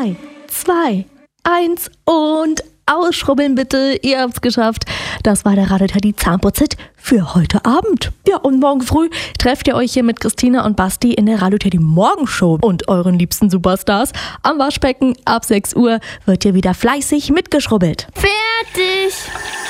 3, 2, 1 und ausschrubbeln bitte. Ihr habt's geschafft. Das war der Radio Teddy Zahnputz-Hit für heute Abend. Ja, und morgen früh trefft ihr euch hier mit Christina und Basti in der Radio Teddy Morgenshow und euren liebsten Superstars. Am Waschbecken ab 6 Uhr wird hier wieder fleißig mitgeschrubbelt. Fertig!